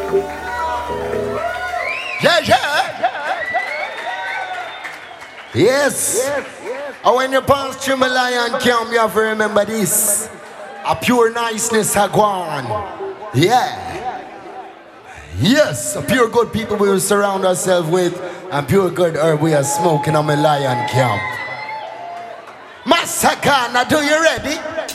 Yeah, yeah. Yes. And when you pass through my lion camp, you have to remember this. A pure niceness a gone. Yeah. Yes, a pure good people we will surround ourselves with, and pure good herb we are smoking on my lion camp. Massacre, now do you ready?